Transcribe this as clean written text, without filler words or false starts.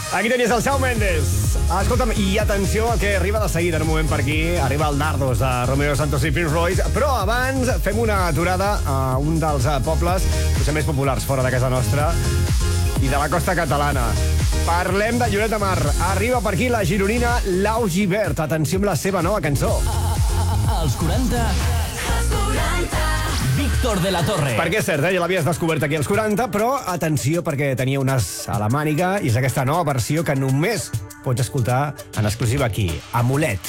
Aquí tenies el Shawn Mendes. Escolta'm, i atenció que arriba de seguida en un moment per aquí. Arriba el Nardos de Romeo Santos i Prince Royce. Però abans fem una aturada a un dels pobles potser més populars fora de casa nostra i de la costa catalana. Parlem de Lloret de Mar. Arriba per aquí la gironina Lau Gibert. Atenció amb la seva nova cançó. Als 40... Víctor de la Torre. Perquè és cert, ja l'havies descobert aquí als 40, però atenció perquè tenia un as a la màniga i és aquesta nova versió que només pots escoltar en exclusiva aquí, Amulet.